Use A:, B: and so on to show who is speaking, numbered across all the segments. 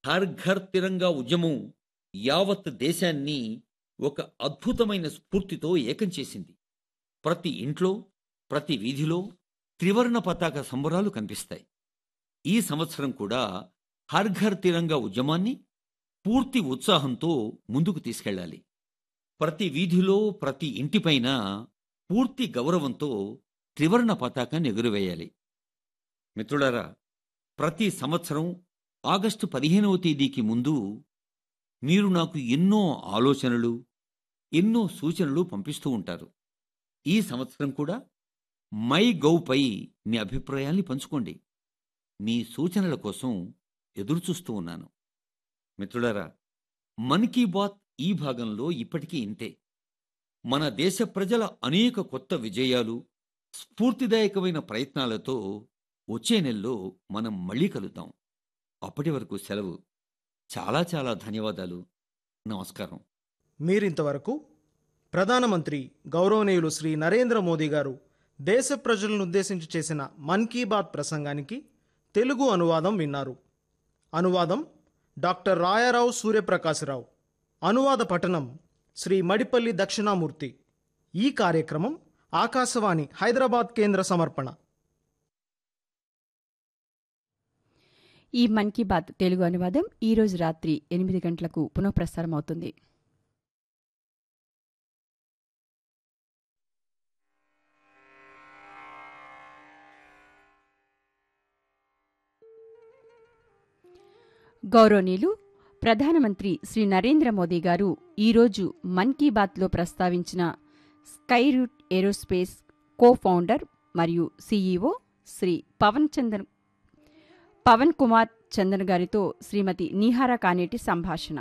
A: హర్ ఘర్ తిరంగా ఉద్యమం యావత్ దేశాన్ని ఒక అద్భుతమైన స్ఫూర్తితో ఏకం చేసింది. ప్రతి ఇంట్లో, ప్రతి వీధిలో త్రివర్ణ పతాక సంబరాలు కనిపిస్తాయి. ఈ సంవత్సరం కూడా హర్ ఘర్ తిరంగా ఉద్యమాన్ని పూర్తి ఉత్సాహంతో ముందుకు తీసుకెళ్ళాలి. ప్రతి వీధిలో, ప్రతి ఇంటిపైన పూర్తి గౌరవంతో త్రివర్ణ పతాకాన్ని ఎగురవేయాలి. మిత్రులారా, ప్రతి సంవత్సరం ఆగస్టు 15వ తేదీకి ముందు మీరు నాకు ఎన్నో ఆలోచనలు, ఎన్నో సూచనలు పంపిస్తూ ఉంటారు. ఈ సంవత్సరం కూడా మై గౌపై మీ అభిప్రాయాల్ని పంచుకోండి. మీ సూచనల కోసం ఎదురుచూస్తూ ఉన్నాను. మిత్రులారా, మన్ కీ బాత్ ఈ భాగంలో ఇప్పటికీ ఇంతే. మన దేశ ప్రజల అనేక కొత్త విజయాలు, స్ఫూర్తిదాయకమైన ప్రయత్నాలతో వచ్చే నెలలో మనం మళ్ళీ కలుద్దాం. అప్పటి వరకు సెలవు. చాలా చాలా ధన్యవాదాలు. నమస్కారం.
B: మీరింతవరకు ప్రధానమంత్రి గౌరవనీయులు శ్రీ నరేంద్ర మోదీ గారు దేశ ప్రజలను ఉద్దేశించి చేసిన మన్ కీ బాత్ ప్రసంగానికి తెలుగు అనువాదం విన్నారు. అనువాదం డాక్టర్ రాయారావు సూర్యప్రకాశరావు. అనువాద పఠనం శ్రీ మడిపల్లి దక్షిణామూర్తి. ఈ కార్యక్రమం ఆకాశవాణి హైదరాబాద్ కేంద్ర సమర్పణ.
C: ఈ మన్ కీ బాత్ తెలుగు అనువాదం ఈరోజు రాత్రి 8 గంటలకు పునఃప్రసారం అవుతుంది. గౌరవనీయులు ప్రధానమంత్రి శ్రీ నరేంద్ర మోదీ గారు ఈరోజు మన్ కీ బాత్లో ప్రస్తావించిన sky route aerospace co founder మరియు సీఈఓ శ్రీ పవన్ కుమార్ చందన్ గారితో శ్రీమతి నీహారా కానేటి సంభాషణ.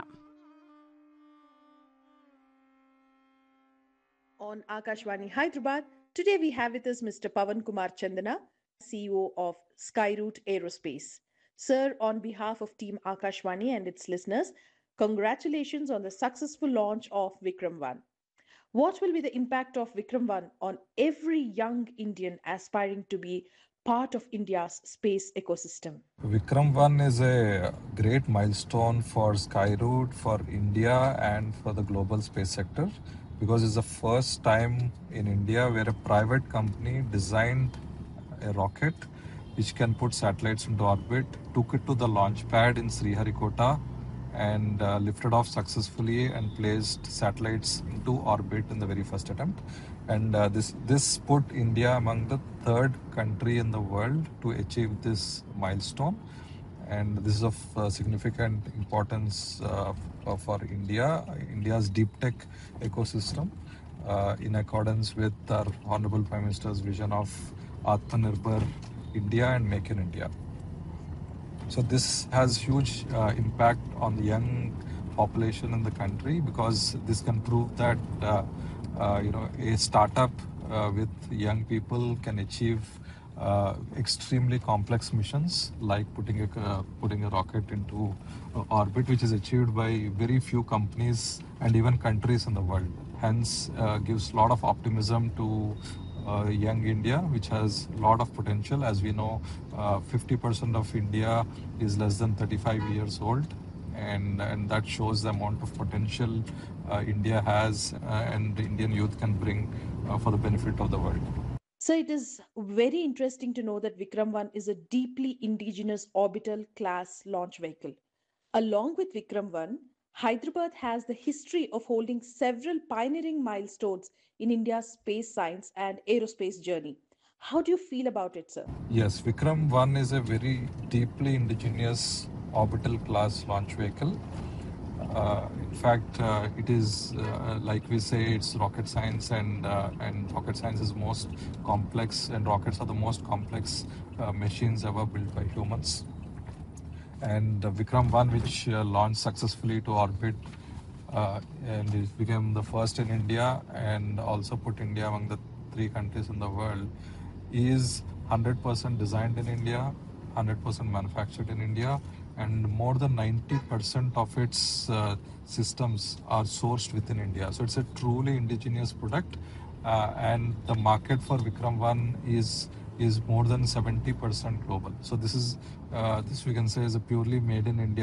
D: On Akashvani Hyderabad, today we have with us Mr. Pavan Kumar Chandana, CEO of Skyroot Aerospace. Sir, on behalf of Team Akashvani and its listeners, congratulations on the successful launch of Vikram 1. What will be the impact of Vikram 1 on every young Indian aspiring to be part of India's space ecosystem?
E: Vikram 1 is a great milestone for Skyroot, for India and for the global space sector, because it's the first time in India where a private company designed a rocket which can put satellites into orbit, took it to the launch pad in Sriharikota and lifted off successfully and placed satellites into orbit in the very first attempt. And this put India among the third country in the world to achieve this milestone. And this is of significant importance for India's deep tech ecosystem, in accordance with our Honorable Prime Minister's vision of Atmanirbhar India and Make in India. So this has huge impact on the young population in the country, because this can prove that a startup with young people can achieve extremely complex missions like putting a rocket into orbit, which is achieved by very few companies and even countries in the world. Hence gives a lot of optimism to young India, which has a lot of potential. As we know, 50% of India is less than 35 years old, and that shows the amount of potential India has and the Indian youth can bring for the benefit of the world.
D: So it is very interesting to know that Vikram 1 is a deeply indigenous orbital class launch vehicle. Along with Vikram 1, Hyderabad has the history of holding several pioneering milestones in India's space science and aerospace journey. How do you feel about it, sir?
E: Yes, Vikram 1 is a very deeply indigenous orbital class launch vehicle. In fact, it is like we say, it's rocket science, and rocket science is most complex, and rockets are the most complex machines ever built by humans. And Vikram 1, which launched successfully to orbit, and it became the first in India and also put India among the 3 countries in the world, is 100% designed in India, 100% manufactured in India, and more than 90% of its systems are sourced within India. So it's a truly indigenous product, and the market for Vikram 1 is more than 70% global. So this we can say is a purely made in India